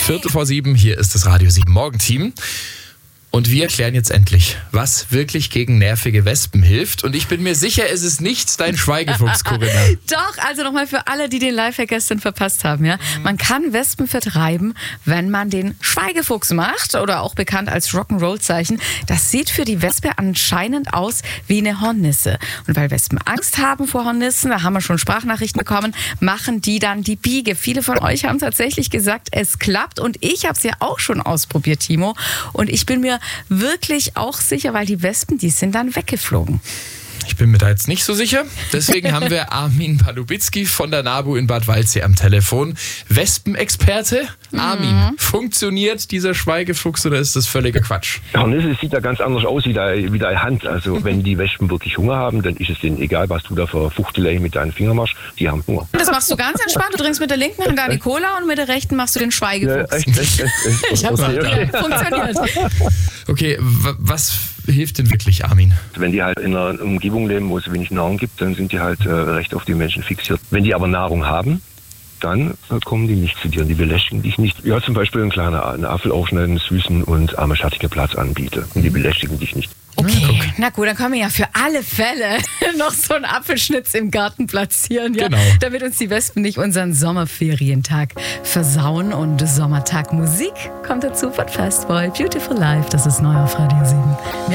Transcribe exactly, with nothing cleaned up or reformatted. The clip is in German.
Viertel vor sieben, hier ist das Radio sieben Morgenteam. Und wir erklären jetzt endlich, was wirklich gegen nervige Wespen hilft. Und ich bin mir sicher, es ist nicht dein Schweigefuchs, Corinna. Doch, also nochmal für alle, die den Lifehack gestern verpasst haben. Ja? Man kann Wespen vertreiben, wenn man den Schweigefuchs macht oder auch bekannt als Rock'n'Roll-Zeichen. Das sieht für die Wespe anscheinend aus wie eine Hornisse. Und weil Wespen Angst haben vor Hornissen, da haben wir schon Sprachnachrichten bekommen, machen die dann die Biege. Viele von euch haben tatsächlich gesagt, es klappt. Und ich habe es ja auch schon ausprobiert, Timo. Und ich bin mir wirklich auch sicher, weil die Wespen, die sind dann weggeflogen. Ich bin mir da jetzt nicht so sicher. Deswegen haben wir Armin Palubitzki von der NABU in Bad Waldsee am Telefon. Wespenexperte. Armin, mhm. funktioniert dieser Schweigefuchs oder ist das völliger Quatsch? Hornisse sieht ja ganz anders aus wie deine, wie deine Hand. Also mhm. wenn die Wespen wirklich Hunger haben, dann ist es denen egal, was du da für Fuchtelei mit deinen Fingern machst. Die haben Hunger. Das machst du ganz entspannt. Du trinkst mit der linken Hand deine Cola und mit der rechten machst du den Schweigefuchs. Ja, echt, echt, echt, echt. Ich hab's okay, okay. Funktioniert. Okay, was hilft denn wirklich, Armin? Wenn die halt in einer Umgebung leben, wo es wenig Nahrung gibt, dann sind die halt äh, recht auf die Menschen fixiert. Wenn die aber Nahrung haben, dann äh, kommen die nicht zu dir und die belästigen dich nicht. Ja, zum Beispiel ein kleiner einen Apfel aufschneiden, süßen und arme schattige Platz anbiete. Und die belästigen dich nicht. Okay, na gut, dann können wir ja für alle Fälle noch so einen Apfelschnitz im Garten platzieren, ja? Genau. Damit uns die Wespen nicht unseren Sommerferientag versauen. Und Sommertag Musik kommt dazu von Fastboy. Beautiful Life, das ist neu auf Radio sieben.